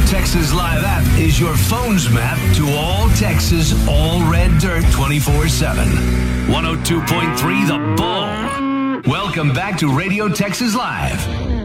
Texas Live app is your phone's map to all Texas, all red dirt 24/7. 102.3 The Bull. Welcome back to Radio Texas Live.